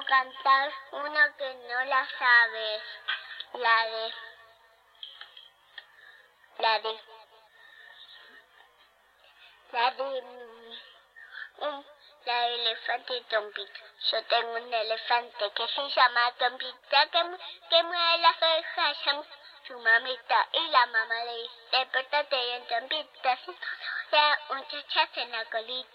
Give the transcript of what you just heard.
cantar una que no la sabes. La de elefante y Tompita. Yo tengo un elefante que se llama Tompita, que mueve las orejas, llama su mamita, y la mamá le dice, despertate bien, Tompita, si no se un chachazo en la colita.